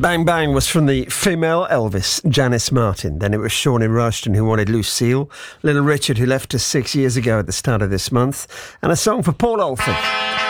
Bang Bang was from the female Elvis, Janice Martin. Then it was Shawnee Rushton who wanted Lucille, Little Richard who left us 6 years ago at the start of this month, and a song for Paul Alford.